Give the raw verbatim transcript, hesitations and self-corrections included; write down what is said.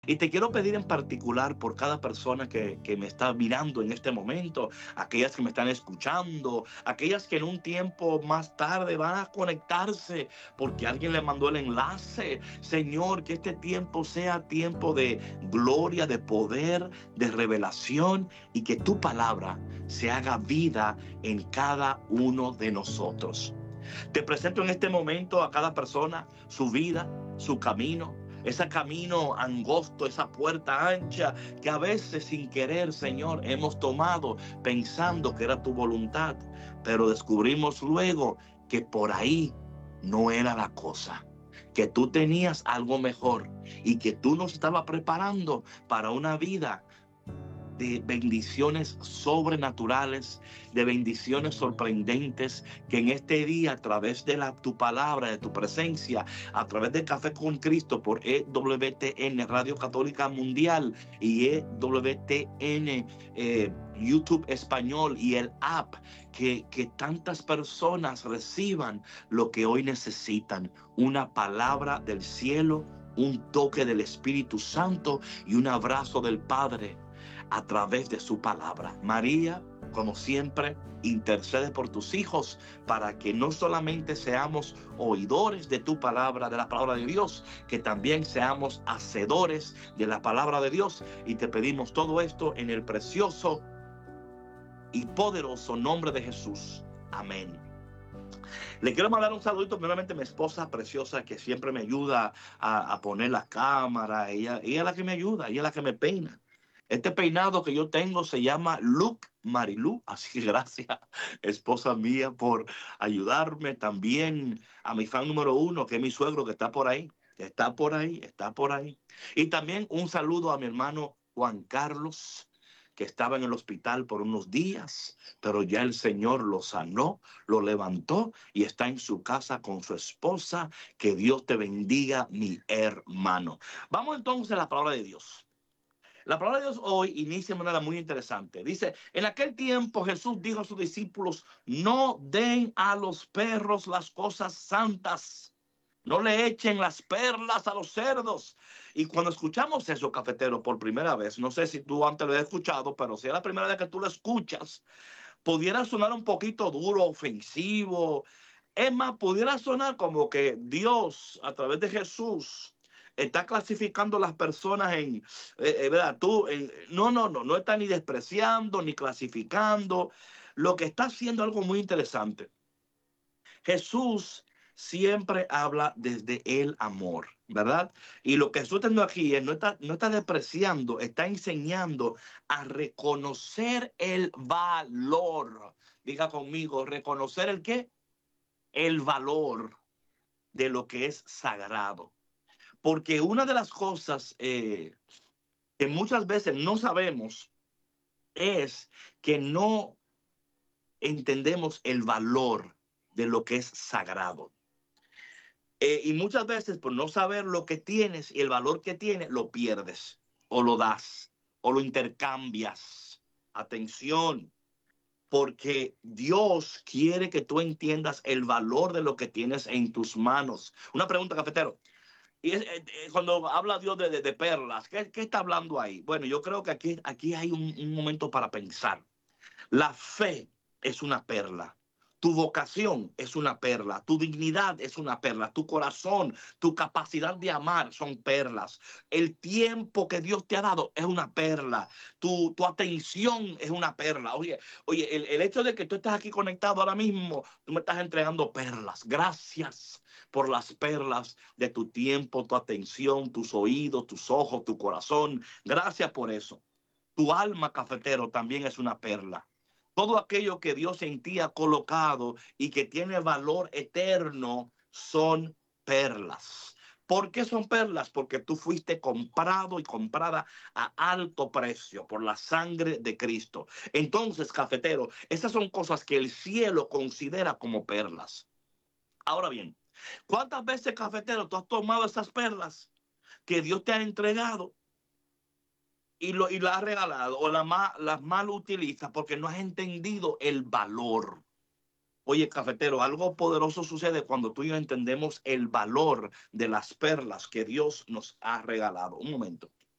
Y te quiero pedir en particular por cada persona que, que me está mirando en este momento, aquellas que me están escuchando, aquellas que en un tiempo más tarde van a conectarse porque alguien le mandó el enlace. Señor, que este tiempo sea tiempo de gloria, de poder, de revelación, y que tu palabra se haga vida en cada uno de nosotros. Te presento en este momento a cada persona, su vida, su camino, ese camino angosto, esa puerta ancha que a veces sin querer, Señor, hemos tomado pensando que era tu voluntad, pero descubrimos luego que por ahí no era la cosa, que tú tenías algo mejor y que tú nos estabas preparando para una vida de bendiciones sobrenaturales, de bendiciones sorprendentes, que en este día, a través de la, tu palabra, de tu presencia, a través de Café con Cristo por E W T N, Radio Católica Mundial, y E W T N, eh, YouTube Español, y el app, que, que tantas personas reciban lo que hoy necesitan: una palabra del cielo, un toque del Espíritu Santo y un abrazo del Padre a través de su palabra. María, como siempre, intercede por tus hijos para que no solamente seamos oidores de tu palabra, de la palabra de Dios, que también seamos hacedores de la palabra de Dios. Y te pedimos todo esto en el precioso y poderoso nombre de Jesús. Amén. Le quiero mandar un saludito primeramente a mi esposa preciosa, que siempre me ayuda a, a poner la cámara. Ella, ella es la que me ayuda, ella es la que me peina. Este peinado que yo tengo se llama Look Marilu, así que gracias, esposa mía, por ayudarme. También a mi fan número uno, que es mi suegro, que está por ahí, está por ahí, está por ahí. Y también un saludo a mi hermano Juan Carlos, que estaba en el hospital por unos días, pero ya el Señor lo sanó, lo levantó y está en su casa con su esposa. Que Dios te bendiga, mi hermano. Vamos entonces a la palabra de Dios. La palabra de Dios hoy inicia de manera muy interesante. Dice: en aquel tiempo Jesús dijo a sus discípulos: no den a los perros las cosas santas, no le echen las perlas a los cerdos. Y cuando escuchamos eso, cafetero, por primera vez, no sé si tú antes lo has escuchado, pero si es la primera vez que tú lo escuchas, pudiera sonar un poquito duro, ofensivo. Es más, pudiera sonar como que Dios, a través de Jesús, está clasificando a las personas en, eh, eh, ¿verdad? Tú, en, no, no, no, no está ni despreciando ni clasificando. Lo que está haciendo algo muy interesante. Jesús siempre habla desde el amor, ¿verdad? Y lo que Jesús está haciendo aquí es, no está, no está despreciando, está enseñando a reconocer el valor. Diga conmigo, reconocer el qué, el valor de lo que es sagrado. Porque una de las cosas eh, que muchas veces no sabemos es que no entendemos el valor de lo que es sagrado. Eh, y muchas veces por no saber lo que tienes y el valor que tienes, lo pierdes o lo das o lo intercambias. Atención, porque Dios quiere que tú entiendas el valor de lo que tienes en tus manos. Una pregunta, cafetero. Y es, eh, eh, cuando habla Dios de, de, de perlas, ¿qué, ¿qué está hablando ahí? Bueno, yo creo que aquí, aquí hay un, un momento para pensar. La fe es una perla. Tu vocación es una perla, tu dignidad es una perla, tu corazón, tu capacidad de amar son perlas. El tiempo que Dios te ha dado es una perla, tu, tu atención es una perla. Oye, oye el, el hecho de que tú estás aquí conectado ahora mismo, tú me estás entregando perlas. Gracias por las perlas de tu tiempo, tu atención, tus oídos, tus ojos, tu corazón. Gracias por eso. Tu alma, cafetero, también es una perla. Todo aquello que Dios en ti ha colocado y que tiene valor eterno son perlas. ¿Por qué son perlas? Porque tú fuiste comprado y comprada a alto precio por la sangre de Cristo. Entonces, cafetero, esas son cosas que el cielo considera como perlas. Ahora bien, ¿cuántas veces, cafetero, tú has tomado esas perlas que Dios te ha entregado y, lo, y la has regalado o la ma, las mal utilizas porque no has entendido el valor? Oye, cafetero, algo poderoso sucede cuando tú y yo entendemos el valor de las perlas que Dios nos ha regalado. Un momento.